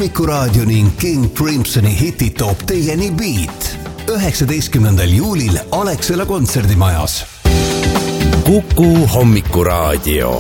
Hommikuraadio ning King Crimsoni hitid toob teieni Beat 19. juulil Alexela kontserdimajas. Kuku Hommikuraadio.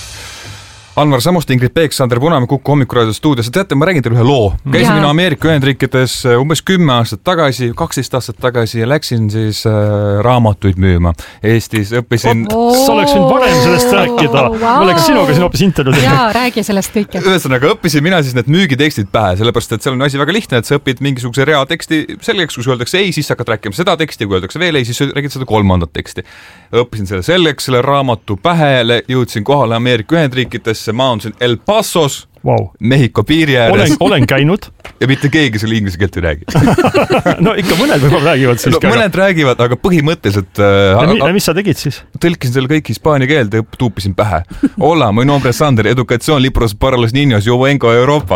Anvar Samost, Ingrid Peeks, Sander Punamäe Kuku Hommikuraadio stuudios. Teate, ma räägin teile ühe loo. Käisin mina Ameerika Ühendriikides umbes 10 aastat tagasi, 12 aastat tagasi ja läksin siis raamatuid müüma. Eestis õppisin... Sa oleks võinud varem sellest rääkida. Ma oleks sinuga siin hoopis intervjuud. Jaa, räägi sellest kõike. Ühesõnaga, õppisin mina siis need müügitekstid pähe, sellepärast, et seal on asi väga lihtne, et sa õpid mingisuguse rea teksti selgeks, kui öeldakse ei, siis hakkad rääkima seda teksti, kui öeldakse veel ei, siis räägid seda kolmandat teksti. Õppisin selle selgeks, selle raamatu pähe, jõudsin kohale Ameerika Ühendriikides, maandusin El Pasos, Mehhiko piiri ääres. Olen käinud. Ja mitte keegi selle inglise keelt ei räägi. No ikka mõned võib-olla räägivad siis. Mõned räägivad, aga põhimõtteliselt... Mis sa tegid siis? Tõlkisin selle kõik hispaania keelde ja tuupisin pähe. Hola, mu nombre Sander, educación libros para los niños, yo vengo Euroopa.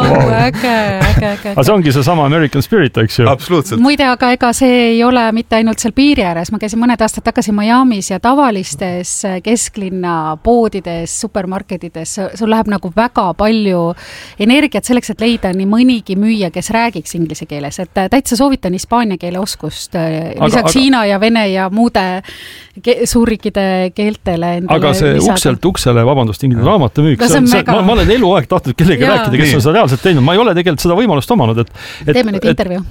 Äge. Aga see ongi see sama American Spirit, eks ju? Absoluutselt. Muide, aga ega see ei ole mitte ainult seal piiri ääres. Ma käisin mõned aastad tagasi Miamis ja tavalistes kesklinna poodides, supermarketides. Sul läheb nagu väga palju energiat selleks, et leida nii mõnigi müüja, kes räägiks inglise keeles. Et täitsa soovitan hispaania keele oskust lisaks Hiina ja Vene ja muude suurriikide keeltele. Aga see ukselt uksele, vabandust, inglise raamatumüük. Ma olen eluaeg tahtnud kellegi rääkida, kes on seda reaalselt teinud. Ma ei ole tegelikult seda võimalust omanud. Teeme nüüd intervju.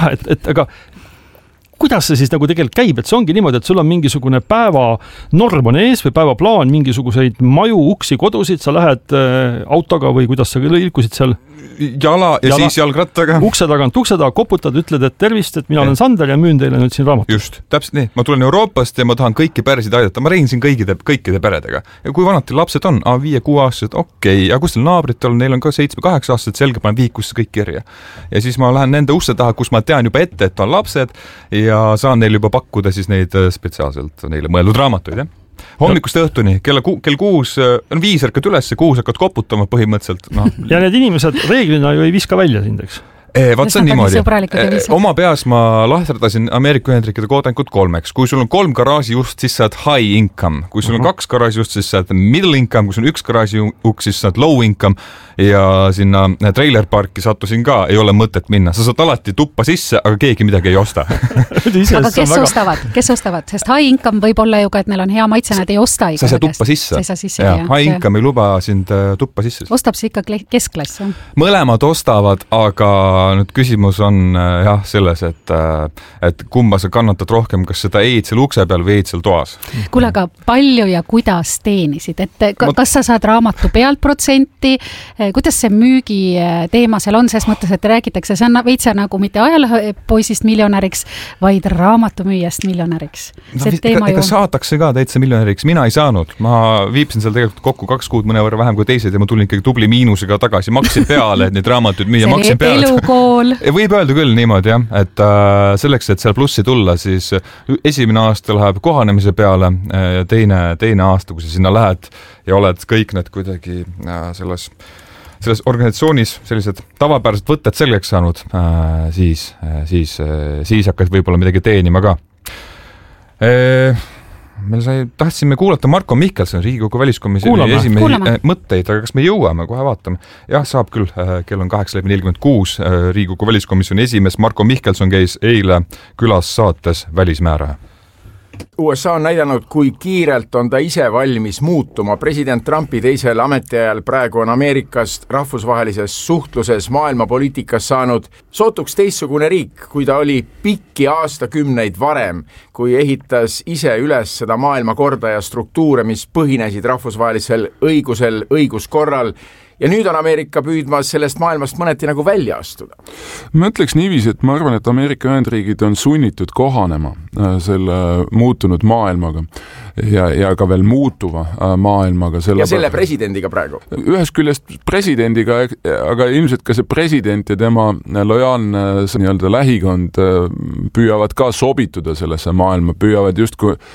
Aga kuidas see siis nagu tegelikult käib, et see ongi niimoodi, et sul on mingisugune päeva norm on ees või päevaplaan, mingisuguseid maju, uksi, kodusid, sa lähed autoga või kuidas sa liikusid seal? Jala ja siis jalgrattaga. Ukse tagant, koputad, ütled, et tervist, et mina olen Sander ja müün teile nüüd siin raamatut. Just, täpselt nii. Ma tulen Euroopast ja ma tahan kõiki peresid aidata. Ma räägin siin kõikide peredega. Ja kui vanad teil lapsed on? 5-6 aastased, okei. Ja kus teil naabrid on? Neil on ka 7-8 aastased, selge panen viikusse kõik kirja. Ja siis ma lähen nende uste taha, kus ma tean juba ette, et on lapsed ja saan neil juba pakkuda siis neid spetsiaalselt neile mõeldud raamatuid, jah? Hommikust õhtuni, kell 6, 5 ärkad üles, 6 hakkad koputama põhimõtteliselt. No. Ja need inimesed reeglina ju ei viska välja sindeks. Vaat see on niimoodi. Oma peas ma lahterdasin Ameerika Ühendriikide kodanikud 3. Kui sul on 3 garaaži just, siis saad high income. Kui sul on 2 garaaži just, siis saad middle income. Kui sul on 1 garaaži uks, siis saad low income. Ja sinna trailer parki sattusin ka, ei ole mõtet minna. Sa saad alati tuppa sisse, aga keegi midagi ei osta. Aga kes ostavad? Sest high income võib olla ju ka, et neil on hea maitse, nad ei osta. Sa ei saa tuppa sisse. High income ei luba sind tuppa sisse. Ostab see ikka keskklass. Mõlemad ostavad, aga nüüd küsimus on selles, et kumba sa kannatad rohkem, kas seda eid seal ukse peal või eid seal toas. Kuule, aga palju ja kuidas teenisid? Et kas sa saad raamatu pealt protsenti? Kuidas see müügi teema seal on? Ses mõttes, et räägitakse, see on veitsa nagu mitte ajalehepoisist miljonäriks, vaid raamatumüüjast miljonäriks. Ega saadakse ka täitsa miljonäriks. Mina ei saanud. Ma viipsin seal tegelikult kokku 2 kuud mõnevõrra vähem kui teised ja ma tulin ikkagi tubli miinusega tagasi. Maksin peale, et neid raamatuid müüa. Maksin peale. Võib öelda küll niimoodi, jah, et selleks, et seal plussi tulla, siis esimene aasta läheb kohanemise peale ja teine aasta, kui sa sinna lähed ja oled kõik need kuidagi selles organisatsioonis sellised tavapärased võtted selgeks saanud, siis hakkad võib-olla midagi teenima ka. Tahtsime kuulata Marko Mihkelson, Riigikogu väliskomisjoni esimehe mõtteid, aga kas me jõuame, kohe vaatame. Jah, saab küll, kell on 8:46, Riigikogu väliskomisjoni esimees Marko Mihkelson käis eile külas saates Välismääraja. USA on näidanud, kui kiirelt on ta ise valmis muutuma. President Trumpi teisel ametiajal praegu on Ameerikast rahvusvahelises suhtluses maailmapoliitikas saanud sootuks teistsugune riik, kui ta oli pikki aastakümneid varem, kui ehitas ise üles seda maailmakorda ja struktuure, mis põhinesid rahvusvahelisel õigusel, õiguskorral. Ja nüüd on Ameerika püüdmas sellest maailmast mõneti nagu välja astuda. Ma ütleks niiviisi, et ma arvan, et Ameerika Ühendriigid on sunnitud kohanema selle muutunud maailmaga ja ka veel muutuva maailmaga. Ja selle presidendiga praegu? Ühest küljest presidendiga, aga ilmselt ka see president ja tema lojaalne lähikond püüavad ka sobituda sellesse maailma, püüavad justkui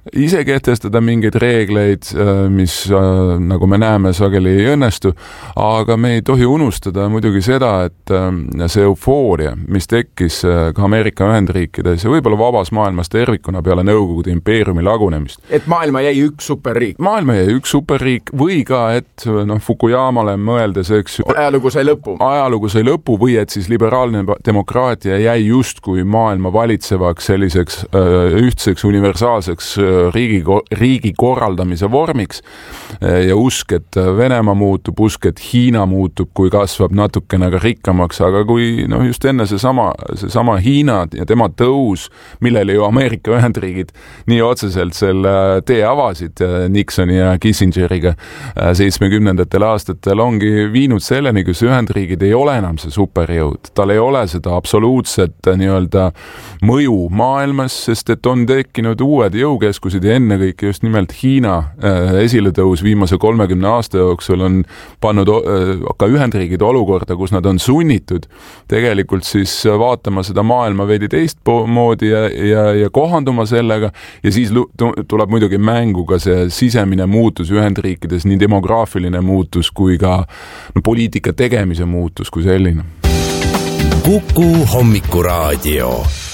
ise kehtestada mingeid reegleid, mis nagu me näeme, sageli ei õnnestu, aga me ei tohi unustada muidugi seda, et see eufooria, mis tekkis ka Ameerika Ühendriikides ja võib-olla vabas maailmas tervikuna peale Nõukogude impeeriumi lagunemist. Et maailma jäi üks superriik. Maailma jäi üks superriik või ka, et Fukuyamale mõeldes, eks ajalugu sai lõpu või et siis liberaalne demokraatia jäi justkui maailma valitsevaks selliseks ühtseks universaalseks riigi korraldamise vormiks ja usk, et Venemaa muutub, usk, et Hiina muutub, kui kasvab natukene ka rikkamaks, aga kui just enne seesama Hiina ja tema tõus, millele ju Ameerika Ühendriigid nii otseselt selle tee avasid Nixoni ja Kissingeriga 70. aastatel ongi viinud selleni, kus Ühendriigid ei ole enam see superjõud, tal ei ole seda absoluutset nii-öelda mõju maailmas, sest et on tekkinud uued jõukeskused ja ennekõike just nimelt Hiina esiletõus viimase 30 aasta jooksul on pannud ka Ühendriigid olukorda, kus nad on sunnitud tegelikult siis vaatama seda maailma veidi teistmoodi ja kohanduma sellega ja siis tuleb muidugi mängu ka see sisemine muutus Ühendriikides, nii demograafiline muutus kui ka poliitika tegemise muutus kui selline. Kuku hommikuraadio.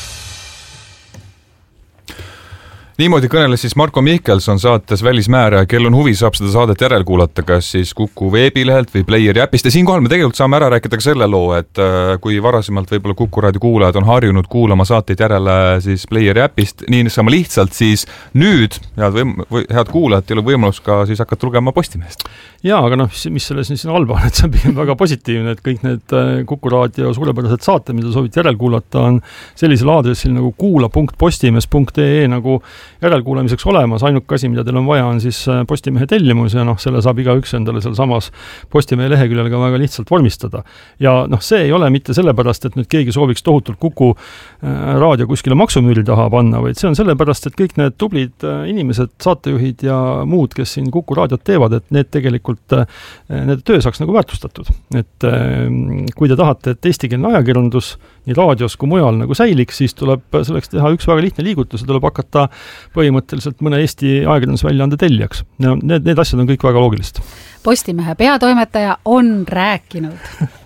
Niimoodi kõneles siis Marko Mihkelson saates Välismääraja, kel on huvi, saab seda saadet järelkuulata, kas siis Kuku veebilehelt või Playeri äpist. Ja siinkohal me tegelikult saame ära rääkida ka selle loo, et kui varasemalt võib-olla Kuku raadio kuulajad on harjunud kuulama saateid järele siis Playeri äpist, nii sama lihtsalt, siis nüüd head kuulajad, teil on võimalus ka siis hakata lugema Postimehest. Jaa, aga mis selles siin halba on, et see on pigem väga positiivne, et kõik need Kuku raadio suurepärased saate, mida soovite järelkuulata, on sellisel aadressil nagu kuula.postimees.ee nagu järelkuulamiseks olemas. Ainuke asi, mida teil on vaja, on siis Postimehe tellimus ja selle saab igaüks endale seal samas Postimehe leheküljel ka väga lihtsalt vormistada. Ja see ei ole mitte sellepärast, et nüüd keegi sooviks tohutult Kuku raadio kuskile maksumüüri taha panna, vaid see on sellepärast, et kõik need tublid inimesed, saatejuhid ja muud, kes siin Kuku raadiot teevad, et need tegelikult nende töö saaks nagu väärtustatud. Et kui te tahate, et eestikeelne ajakirjandus nii raadios kui mujal nagu säiliks, siis tuleb selleks teha üks väga lihtne liigutus ja tuleb hakata põhimõtteliselt mõne Eesti ajakirjandusväljaande tellijaks. Need asjad on kõik väga loogilised. Postimehe peatoimetaja on rääkinud.